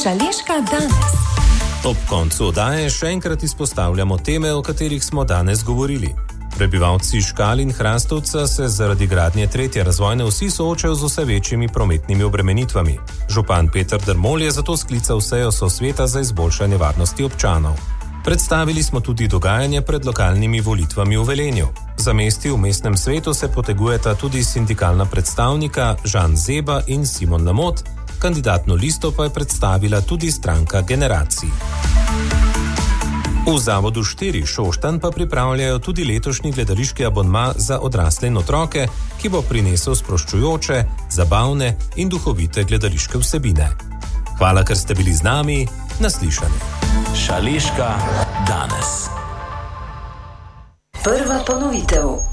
Šaleška danes. Ob koncu oddaje še enkrat izpostavljamo teme, o katerih smo danes govorili. Prebivalci Škal in Hrastovca se zaradi gradnje 3. razvojne osi soočajo z vse večjimi prometnimi obremenitvami. Župan Peter Dermol je zato sklical sejo sosveta za izboljšanje varnosti občanov. Predstavili smo tudi dogajanje pred lokalnimi volitvami v Velenju. Za mesti v mestnem svetu se potegujeta tudi sindikalna predstavnika Žan Zeba in Simon Lamot, kandidatno listo pa je predstavila tudi stranka Generacij. V Zavodu 4 Šoštanj pa pripravljajo tudi letošnji gledališki abonma za odrasle in otroke, ki bo prinesel sproščujoče, zabavne in duhovite gledališke vsebine. Hvala, ker ste bili z nami. Naslišanje. Šaleška danes. Prva ponovitev.